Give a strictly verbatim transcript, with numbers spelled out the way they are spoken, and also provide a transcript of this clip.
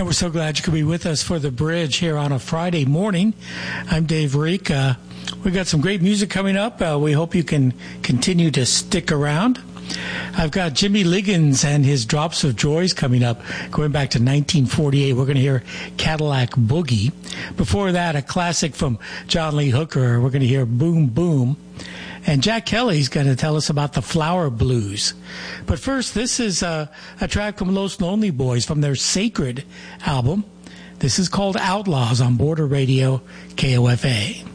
And we're so glad you could be with us for The Bridge here on a Friday morning. I'm Dave Reek. Uh, we've got some great music coming up. Uh, we hope you can continue to stick around. I've got Jimmy Liggins and his Drops of Joys coming up, going back to nineteen forty-eight. We're going to hear Cadillac Boogie. Before that, a classic from John Lee Hooker. We're going to hear Boom Boom. And Jack Kelly's going to tell us about the Flower Blues. But first, this is a, a track from Los Lonely Boys from their Sacred album. This is called Outlaws on Border Radio, K O F A.